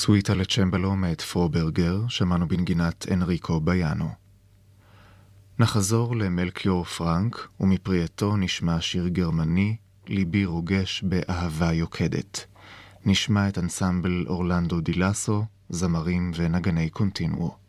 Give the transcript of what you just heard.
סוויטה לצ'מבלו מאת פרוברגר, שמענו בנגינת אנריקו ביאנו. נחזור למלקיור פרנק, ומפרייתו נשמע שיר גרמני, ליבי רוגש באהבה יוקדת. נשמע את אנסמבל אורלנדו דילאסו, זמרים ונגני קונטיnuo.